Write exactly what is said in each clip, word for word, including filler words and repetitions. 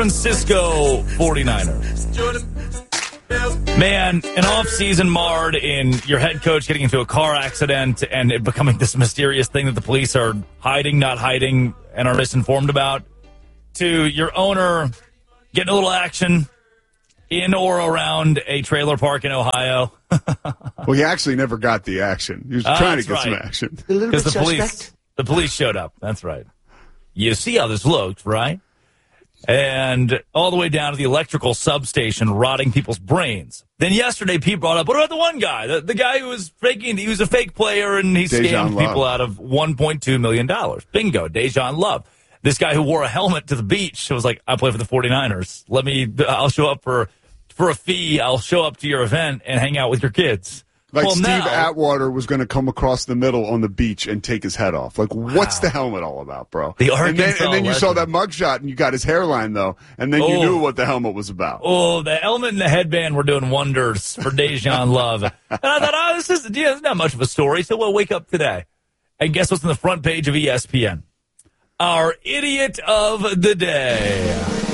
Francisco forty-niners. Man, an off-season marred in your head coach getting into a car accident and it becoming this mysterious thing that the police are hiding, not hiding, and are misinformed about, to your owner getting a little action in or around a trailer park in Ohio. Well, he actually never got the action. He was Ah, trying to that's get right. some action. Because the police, the police showed up. That's right. You see how this looks, right? And all the way down to the electrical substation rotting people's brains. Then yesterday, Pete brought up, what about the one guy? The, the guy who was faking, he was a fake player and he Dejan scammed Love. people out of one point two million dollars. Bingo, Dejan Love. This guy who wore a helmet to the beach was like, I play for the forty-niners. Let me, I'll show up for, for a fee. I'll show up to your event and hang out with your kids. Like well, Steve now, Atwater was going to come across the middle on the beach and take his head off. Like, what's the helmet all about, bro? The and then, Arkansas and then you saw legend. that mugshot and you got his hairline, though, and then you Oh. knew what the helmet was about. Oh, the helmet and the headband were doing wonders for Dejan Love. And I thought, oh, this is yeah, it's not much of a story, so we'll wake up today. And guess what's on the front page of E S P N? Our idiot of the day.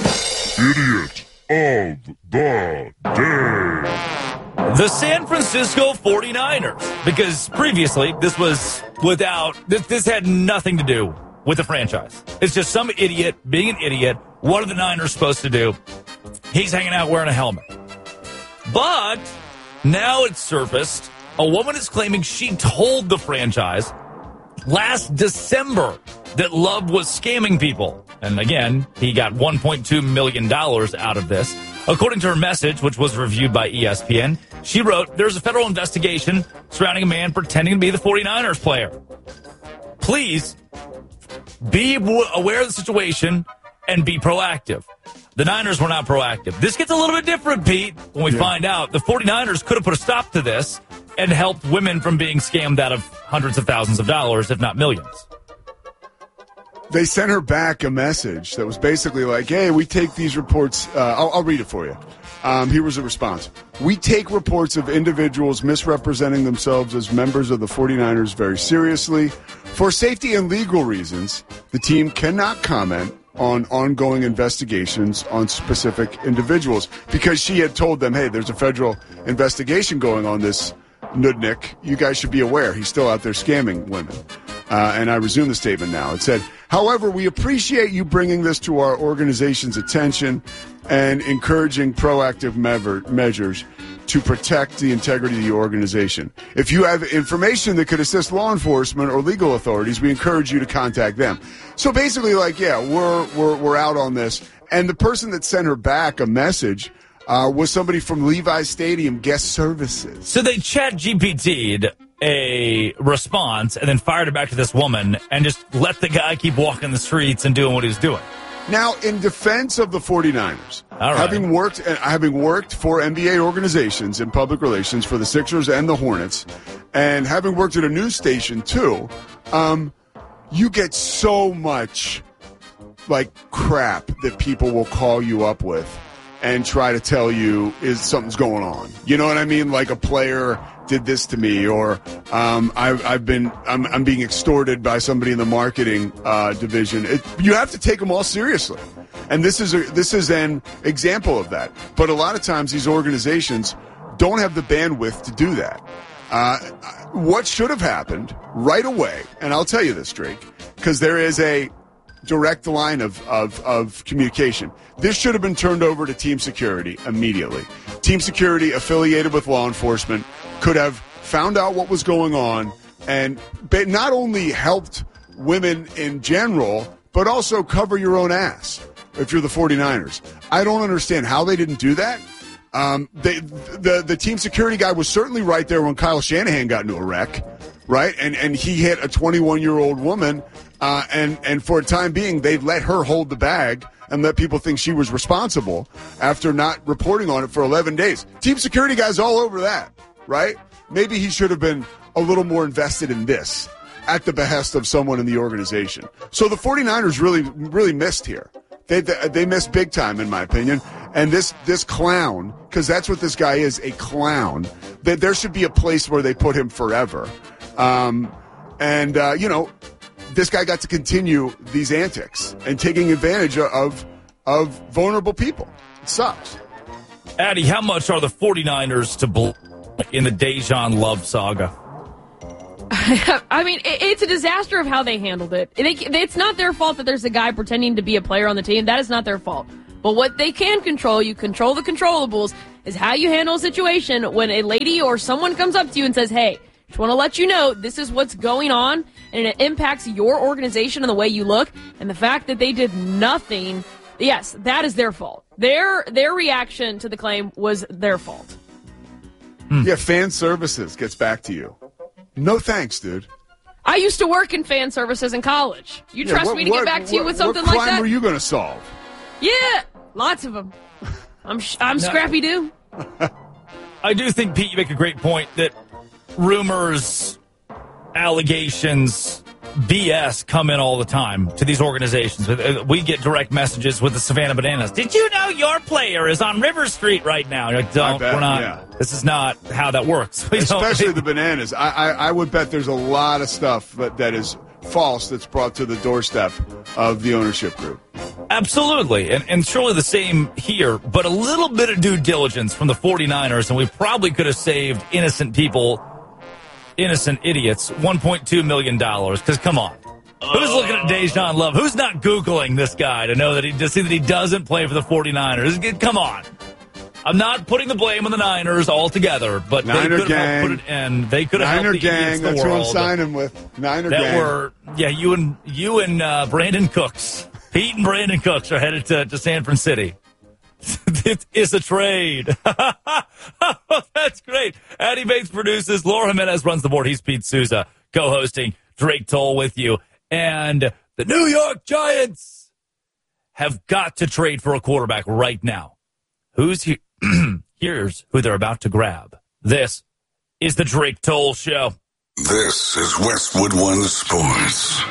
Idiot of the day. The San Francisco forty-niners. Because previously, this was without, this, this had nothing to do with the franchise. It's just some idiot being an idiot. What are the Niners supposed to do? He's hanging out wearing a helmet. But now it's surfaced. A woman is claiming she told the franchise last December that Love was scamming people. And again, he got one point two million dollars out of this. According to her message, which was reviewed by E S P N, she wrote, there's a federal investigation surrounding a man pretending to be the forty-niners player. Please be w- aware of the situation and be proactive. The Niners were not proactive. This gets a little bit different, Pete, when we Yeah. find out the forty-niners could have put a stop to this and helped women from being scammed out of hundreds of thousands of dollars, if not millions. They sent her back a message that was basically like, hey, we take these reports. Uh, I'll, I'll read it for you. Um, here was the response. We take reports of individuals misrepresenting themselves as members of the forty-niners very seriously. For safety and legal reasons, the team cannot comment on ongoing investigations on specific individuals because she had told them, hey, there's a federal investigation going on this Nudnik. You guys should be aware. He's still out there scamming women. Uh, and I resume the statement now. It said, however, we appreciate you bringing this to our organization's attention and encouraging proactive mever- measures to protect the integrity of the organization. If you have information that could assist law enforcement or legal authorities, we encourage you to contact them. So basically, like, yeah, we're we're we're out on this. And the person that sent her back a message uh, was somebody from Levi's Stadium Guest Services. So they chat G P T'd a response and then fired it back to this woman and just let the guy keep walking the streets and doing what he was doing. Now, in defense of the forty-niners, All right. having worked uh, having worked for N B A organizations in public relations for the Sixers and the Hornets, and having worked at a news station too, um, you get so much like crap that people will call you up with and try to tell you is something's going on. You know what I mean? Like a player did this to me, or um, I've, I've been I'm, I'm being extorted by somebody in the marketing uh, division. It, you have to take them all seriously, and this is a, this is an example of that. But a lot of times these organizations don't have the bandwidth to do that. Uh, what should have happened right away, and I'll tell you this, Drake, because there is a direct line of, of, of communication. This should have been turned over to Team Security immediately. Team Security affiliated with law enforcement could have found out what was going on and not only helped women in general, but also cover your own ass if you're the forty-niners. I don't understand how they didn't do that. Um, they, the, the Team Security guy was certainly right there when Kyle Shanahan got into a wreck, right? And, and he hit a twenty-one-year-old woman. Uh, and, and for a time being, they let her hold the bag and let people think she was responsible after not reporting on it for eleven days. Team Security guy's all over that, right? Maybe he should have been a little more invested in this at the behest of someone in the organization. So the forty-niners really, really missed here. They, they, they missed big time, in my opinion. And this, this clown, because that's what this guy is, a clown, that there should be a place where they put him forever. Um, and, uh, you know, this guy got to continue these antics and taking advantage of of vulnerable people. It sucks. Addy, how much are the 49ers to blame in the Dejan Love saga? I mean, it's a disaster of how they handled it. It's not their fault that there's a guy pretending to be a player on the team. That is not their fault. But what they can control, you control the controllables, is how you handle a situation when a lady or someone comes up to you and says, hey, just want to let you know this is what's going on, and it impacts your organization and the way you look. And the fact that they did nothing, yes, that is their fault. Their their reaction to the claim was their fault. Hmm. Yeah, fan services gets back to you. No thanks, dude. I used to work in fan services in college. You yeah, trust what, me to what, get back to you what, with something like that? What crime were you going to solve? Yeah, lots of them. I'm sh- I'm no. Scrappy Doo. I do think, Pete, you make a great point that rumors, allegations, B S come in all the time to these organizations. We get direct messages with the Savannah Bananas. Did you know your player is on River Street right now? Like, don't, bet, we're not. Yeah. This is not how that works. We Especially the Bananas. I, I, I would bet there's a lot of stuff that, that is false that's brought to the doorstep of the ownership group. Absolutely. And, and surely the same here, but a little bit of due diligence from the 49ers, and we probably could have saved innocent people, innocent idiots, one point two million dollars. Because, come on. Who's looking at Dejan Love? Who's not Googling this guy to know that he, to see that he doesn't play for the 49ers? Come on. I'm not putting the blame on the Niners altogether, but Niner they could have gang. helped put it in. They could have Niner helped the gang. idiots That's the who I'm world signing with. Niner that gang. were, yeah, you and you and uh, Brandon Cooks. Pete and Brandon Cooks are headed to, to San Francisco. It is a trade. That's great. Addy Bates produces. Laura Jimenez runs the board. He's Pete Souza, co-hosting. Drake Toll with you. And the New York Giants have got to trade for a quarterback right now. Who's here? Here's who they're about to grab. This is the Drake Toll Show. This is Westwood One Sports.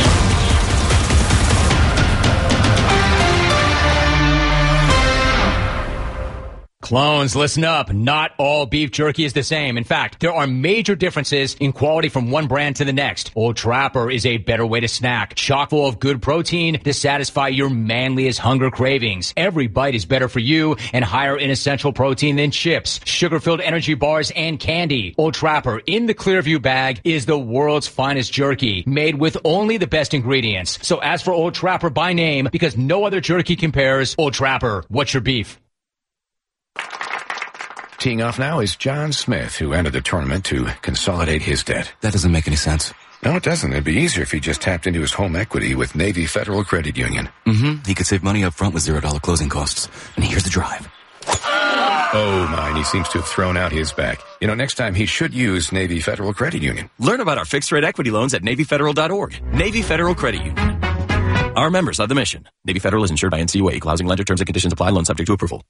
Clones, listen up. Not all beef jerky is the same. In fact, there are major differences in quality from one brand to the next. Old Trapper is a better way to snack, chock full of good protein to satisfy your manliest hunger cravings. Every bite is better for you and higher in essential protein than chips, sugar-filled energy bars, and candy. Old Trapper in the Clearview bag is the world's finest jerky, made with only the best ingredients. So ask for Old Trapper by name because no other jerky compares. Old Trapper, what's your beef? Teeing off now is John Smith, who entered the tournament to consolidate his debt. That doesn't make any sense. No, it doesn't. It'd be easier if he just tapped into his home equity with Navy Federal Credit Union. Mm-hmm. He could save money up front with zero dollar closing costs. And here's the drive. Oh, my, and he seems to have thrown out his back. You know, next time he should use Navy Federal Credit Union. Learn about our fixed-rate equity loans at Navy Federal dot org. Navy Federal Credit Union. Our members of the mission. Navy Federal is insured by N C U A. Equal housing lender. Terms and conditions apply. Loan subject to approval.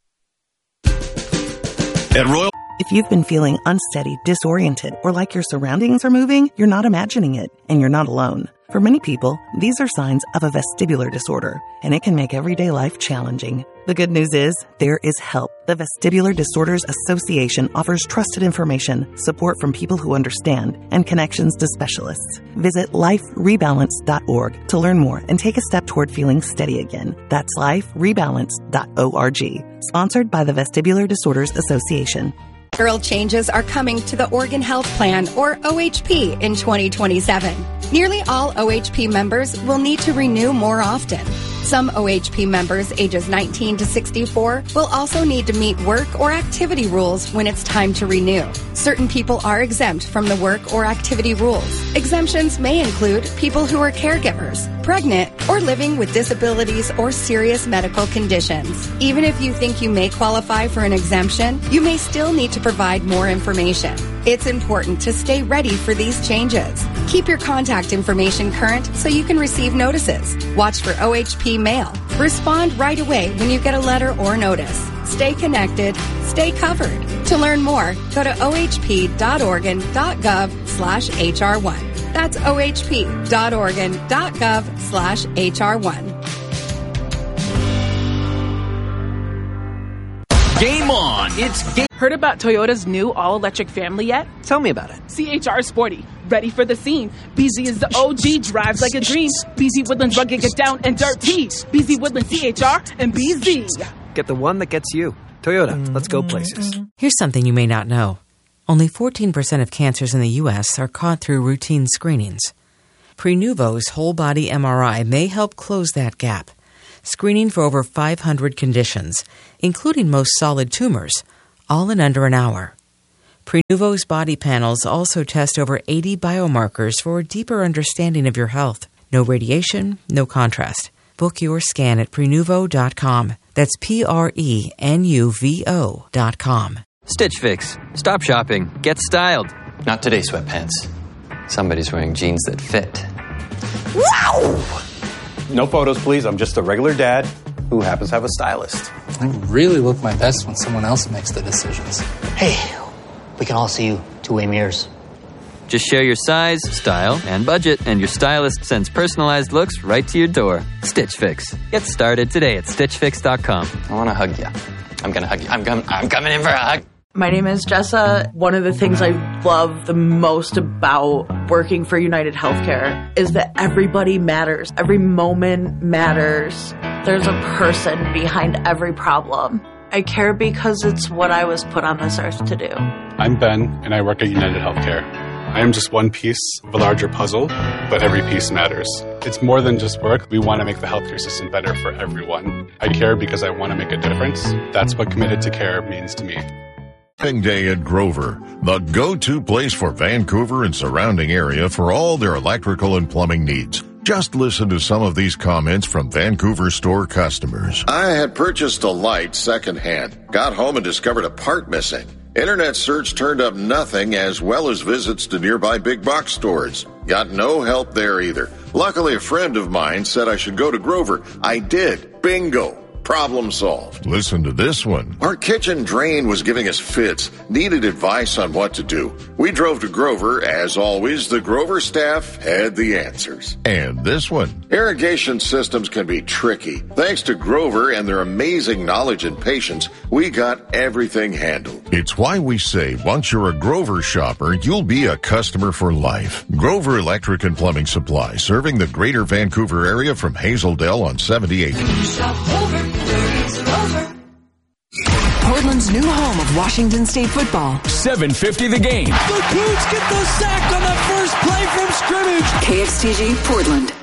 At Royal... If you've been feeling unsteady, disoriented, or like your surroundings are moving, you're not imagining it, and you're not alone. For many people, these are signs of a vestibular disorder, and it can make everyday life challenging. The good news is, there is help. The Vestibular Disorders Association offers trusted information, support from people who understand, and connections to specialists. Visit life rebalance dot org to learn more and take a step toward feeling steady again. That's life rebalance dot org. Sponsored by the Vestibular Disorders Association. Earl changes are coming to the Oregon Health Plan, or O H P, in twenty twenty-seven. Nearly all O H P members will need to renew more often. Some O H P members ages nineteen to sixty-four will also need to meet work or activity rules when it's time to renew. Certain people are exempt from the work or activity rules. Exemptions may include people who are caregivers, pregnant, or living with disabilities or serious medical conditions. Even if you think you may qualify for an exemption, you may still need to provide more information. It's important to stay ready for these changes. Keep your contact information current so you can receive notices. Watch for O H P mail. Respond right away when you get a letter or notice. Stay connected. Stay covered. To learn more, go to O H P dot Oregon dot gov slash H R one. That's O H P dot Oregon dot gov slash H R one. Game on. It's game. Heard about Toyota's new all-electric family yet? Tell me about it. C H R Sporty. Ready for the scene. B Z is the O G. Drives like a dream. B Z Woodlands rugged, get down and dirty. B Z Woodlands C H R and B Z. Get the one that gets you. Toyota. Let's go places. Here's something you may not know. Only fourteen percent of cancers in the U S are caught through routine screenings. Prenuvo's whole-body M R I may help close that gap, screening for over five hundred conditions, including most solid tumors, all in under an hour. Prenuvo's body panels also test over eighty biomarkers for a deeper understanding of your health. No radiation, no contrast. Book your scan at Prenuvo dot com. That's P R E N U V O dot com. Stitch Fix. Stop shopping. Get styled. Not today, sweatpants. Somebody's wearing jeans that fit. Wow! No photos, please. I'm just a regular dad who happens to have a stylist. I really look my best when someone else makes the decisions. Hey, we can all see you two-way mirrors. Just share your size, style, and budget, and your stylist sends personalized looks right to your door. Stitch Fix. Get started today at stitch fix dot com. I want to hug you. I'm going to hug you. I'm, com- I'm coming in for a hug. My name is Jessa. One of the things I love the most about working for United Healthcare is that everybody matters. Every moment matters. There's a person behind every problem. I care because it's what I was put on this earth to do. I'm Ben, and I work at United Healthcare. I am just one piece of a larger puzzle, but every piece matters. It's more than just work. We want to make the healthcare system better for everyone. I care because I want to make a difference. That's what committed to care means to me. Day at Grover, the go-to place for Vancouver and surrounding area for all their electrical and plumbing needs. Just listen to some of these comments from Vancouver store customers. I had purchased a light secondhand, got home and discovered a part missing. Internet search turned up nothing, as well as visits to nearby big box stores. Got no help there either. Luckily, a friend of mine said I should go to Grover. I did. Bingo. Problem solved. Listen to this one. Our kitchen drain was giving us fits. Needed advice on what to do. We drove to Grover. As always, the Grover staff had the answers. And this one. Irrigation systems can be tricky. Thanks to Grover and their amazing knowledge and patience, we got everything handled. It's why we say once you're a Grover shopper, you'll be a customer for life. Grover Electric and Plumbing Supply, serving the greater Vancouver area from Hazeldale on seventy-eight. Portland's new home of Washington State football. seven fifty the game. The Cougs get the sack on that first play from scrimmage. K X T G Portland.